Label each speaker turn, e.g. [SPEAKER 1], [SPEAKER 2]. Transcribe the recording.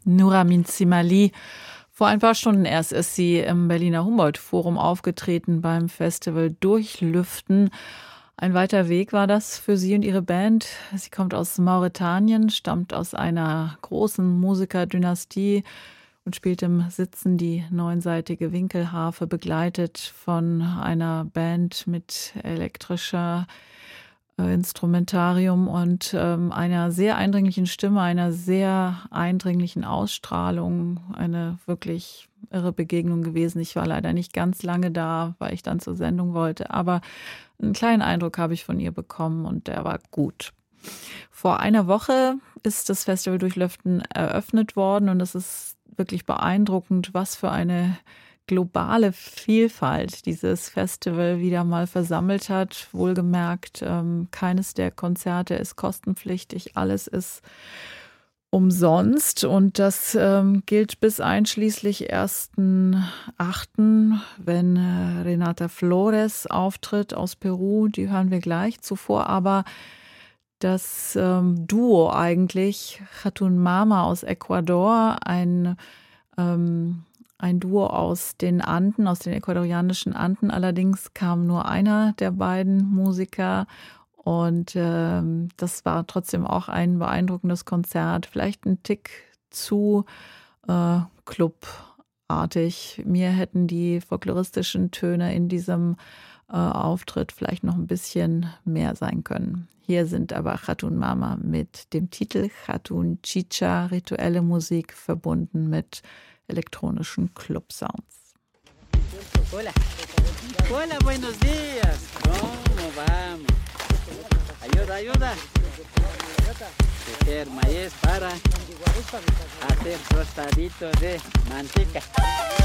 [SPEAKER 1] Nuramin Zimali. Vor ein paar Stunden erst ist sie im Berliner Humboldt-Forum aufgetreten beim Festival Durchlüften. Ein weiter Weg war das für sie und ihre Band. Sie kommt aus Mauretanien, stammt aus einer großen Musikerdynastie und spielt im Sitzen die neunseitige Winkelharfe, begleitet von einer Band mit elektrischer Instrumentarium und einer sehr eindringlichen Stimme, einer sehr eindringlichen Ausstrahlung. Eine wirklich irre Begegnung gewesen. Ich war leider nicht ganz lange da, weil ich dann zur Sendung wollte, aber einen kleinen Eindruck habe ich von ihr bekommen und der war gut. Vor einer Woche ist das Festival Durchlüften eröffnet worden und es ist wirklich beeindruckend, was für eine globale Vielfalt dieses Festival wieder mal versammelt hat. Wohlgemerkt, keines der Konzerte ist kostenpflichtig, alles ist umsonst und das gilt bis einschließlich 1.8., wenn Renata Flores auftritt aus Peru, die hören wir gleich. Zuvor aber das Duo eigentlich, Chatun Mama aus Ecuador, ein Duo aus den Anden, aus den ecuadorianischen Anden. Allerdings kam nur einer der beiden Musiker und das war trotzdem auch ein beeindruckendes Konzert. Vielleicht ein Tick zu clubartig. Mir hätten die folkloristischen Töne in diesem Auftritt vielleicht noch ein bisschen mehr sein können. Hier sind aber Chatun Mama mit dem Titel Chatun Chicha, rituelle Musik verbunden mit elektronischen Club-Sounds.
[SPEAKER 2] Hola. Hola, buenos días. ¿Cómo vamos? Ayuda, ayuda. Tejer maíz para hacer tostaditos de manteca.